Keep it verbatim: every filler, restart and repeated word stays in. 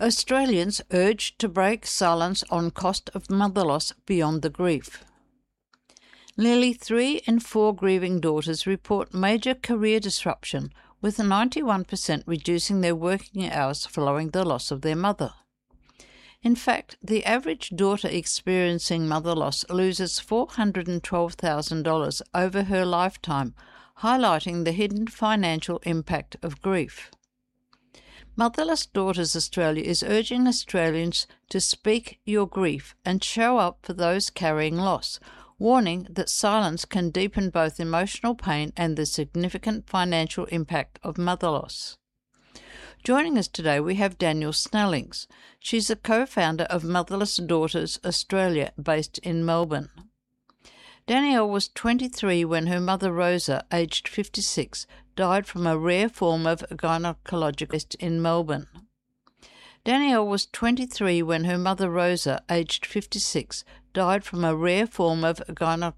Australians urged to break silence on cost of mother loss beyond the grief. Nearly three in four grieving daughters report major career disruption, with ninety-one percent reducing their working hours following the loss of their mother. In fact, the average daughter experiencing mother loss loses four hundred twelve thousand dollars over her lifetime, highlighting the hidden financial impact of grief. Motherless Daughters Australia is urging Australians to speak your grief and show up for those carrying loss, warning that silence can deepen both emotional pain and the significant financial impact of mother loss. Joining us today we have Danielle Snellings. She's a co-founder of Motherless Daughters Australia, based in Melbourne. Danielle was twenty-three when her mother Rosa, aged fifty-six, died from a rare form of gynecological in Melbourne. Danielle was twenty-three when her mother Rosa, aged fifty-six, died from a rare form of gynecological